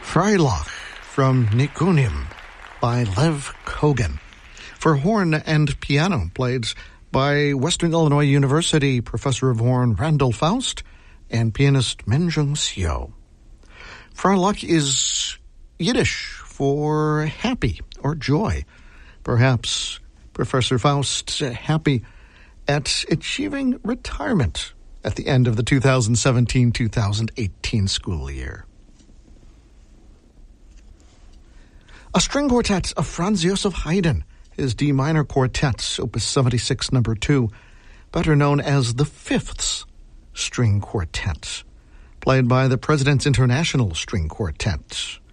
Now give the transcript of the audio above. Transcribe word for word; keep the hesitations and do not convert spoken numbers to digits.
Freilich from Nikunim by Lev Kogan. For horn and piano, played by Western Illinois University professor of horn Randall Faust and pianist Minjung Seo. Freilich is Yiddish for happy or joy. Perhaps Professor Faust happy at achieving retirement at the end of the two thousand seventeen two thousand eighteen school year. A string quartet of Franz Joseph Haydn, his D minor quartet, Opus seventy-six, number two, better known as the Fifths String Quartet, played by the President's International String Quartet.